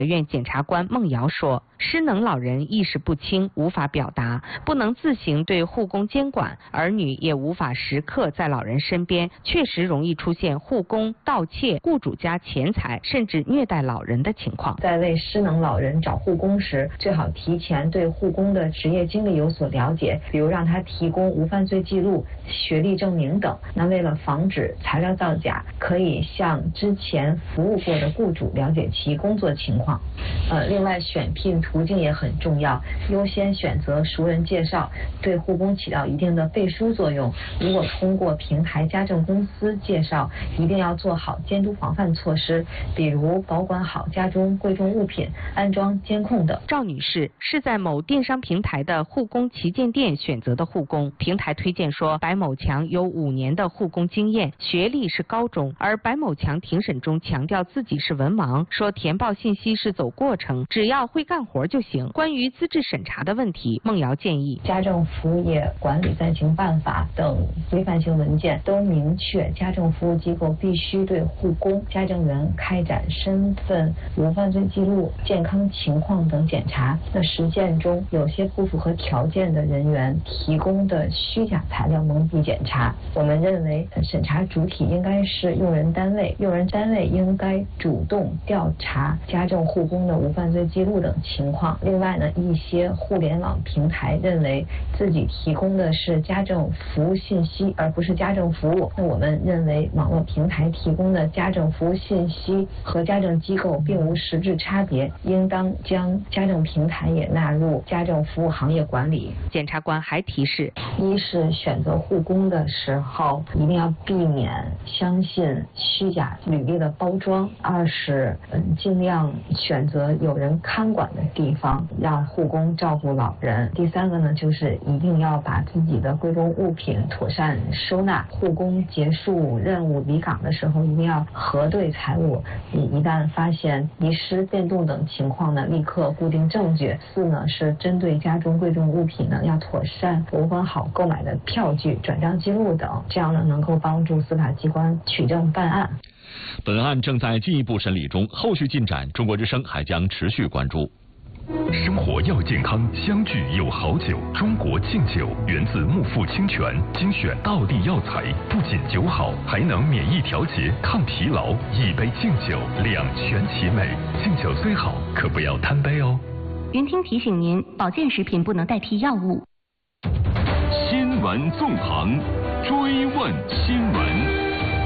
院检察官孟瑶说，失能老人意识不清，无法表达，不能自行对护工监管，儿女也无法时刻在老人身边，确实容易出现护工盗窃雇主家钱财，甚至虐待老人的情况。 在为失能老人找护工时，最好提前对护工的职业经历有所了解，比如让他提供无犯罪记录、学历证明等。那为了防止材料造假，可以向之前服务过的雇主了解其工作情况。另外选聘途径也很重要，优先选择熟人介绍，对护工起到一定的背书作用。如果通过平台家政公司介绍，一定要做好监督防范措施，比如保管好家中贵重物品，安装监控等。 赵女士是在某电商平台的护工旗舰店选择的护工，平台推荐说白某强有5年的护工经验，学历是高中，而白某强庭审中强调自己是文盲，说填报信息是走过程，只要会干活就行。关于资质审查的问题，孟瑶建议， 家政服务业管理暂行办法等规范性文件都明确，家政服务机构必须对护工、家政员开展身份、无犯罪记录、健康情况等检查。那实践中，有些不符合条件的人员提供的虚假材料蒙蔽检查。我们认为，审查主体应该是用人单位，用人单位应该主动调查家政护工的无犯罪记录等情况。另外呢，一些互联网平台认为自己提供的是家政服务信息，而不是家政服务。那我们认为，网络平台提供的家政服务信息和家政机构并无实质差别，应当将家政平台也纳入家政服务行业管理。 检察官还提示， 一是选择护工的时候一定要避免相信虚假履历的包装；二是尽量选择有人看管的地方，让护工照顾老人；第三个呢，就是一定要把自己的贵重物品妥善收纳。护工结束任务离岗的时候，一定要核对财物，一旦发现遗失、变动等情况呢，立刻固定证据。四呢，是针对家中贵重物品呢，要妥善保管好购买的票据、转账记录等，这样呢，能够帮助司法机关取证办案。 本案正在进一步审理中，后续进展，中国之声还将持续关注。 生活要健康，相聚有好酒。中国敬酒源自木富清泉，精选道地药材，不仅酒好，还能免疫调节、抗疲劳。一杯敬酒，两全其美。敬酒虽好，可不要贪杯哦。 云听提醒您，保健食品不能代替药物。 新闻纵横，追问新闻。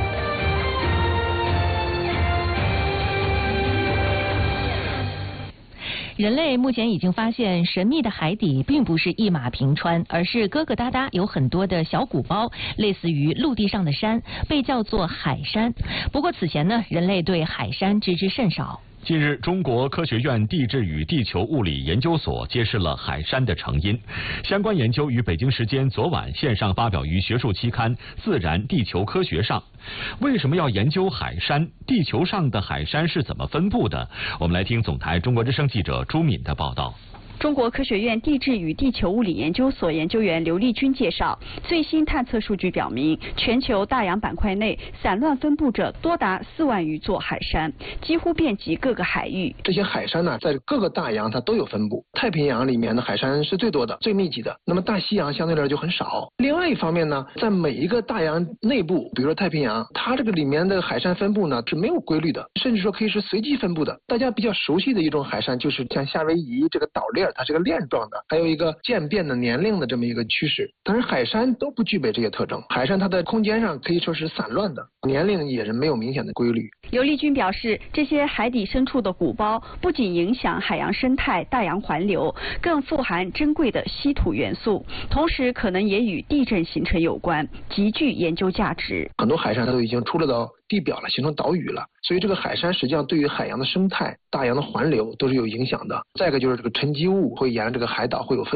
人类目前已经发现，神秘的海底并不是一马平川，而是疙疙瘩瘩有很多的小鼓包，类似于陆地上的山，被叫做海山。不过此前呢，人类对海山知之甚少。 近日，中国科学院地质与地球物理研究所揭示了海山的成因。相关研究于北京时间昨晚线上发表于学术期刊《自然地球科学》上。为什么要研究海山？地球上的海山是怎么分布的？我们来听总台中国之声记者朱敏的报道。 中国科学院地质与地球物理研究所研究员刘立军介绍，最新探测数据表明，全球大洋板块内散乱分布着多达4万余座海山，几乎遍及各个海域。 这些海山呢，在各个大洋它都有分布。太平洋里面的海山是最多的、最密集的，那么大西洋相对来说就很少。另外一方面呢，在每一个大洋内部，比如说太平洋，它这个里面的海山分布呢是没有规律的，甚至说可以是随机分布的。大家比较熟悉的一种海山就是像夏威夷这个岛链。它是个链状的，还有一个渐变的年龄的这么一个趋势。但是海山都不具备这些特征，海山它的空间上可以说是散乱的，年龄也是没有明显的规律。 刘立军表示，这些海底深处的鼓包不仅影响海洋生态、大洋环流，更富含珍贵的稀土元素，同时可能也与地震形成有关，极具研究价值。 很多海山它都已经出了到地表了，形成岛屿了，所以这个海山实际上对于海洋的生态、大洋的环流都是有影响的。再一个就是这个沉积物会沿着这个海岛会有分布，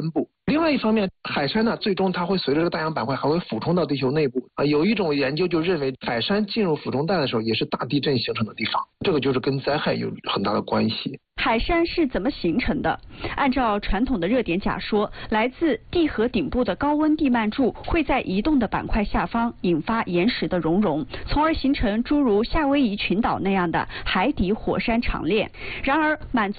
另外一方面，海山呢，最终它会随着这个大洋板块还会俯冲到地球内部啊。有一种研究就认为，海山进入俯冲带的时候，也是大地震形成的地方，这个就是跟灾害有很大的关系。 海山是怎么形成的？按照传统的热点假说，来自地核顶部的高温地幔柱会在移动的板块下方引发岩石的熔融，从而形成诸如夏威夷群岛那样的海底火山长链。然而，满足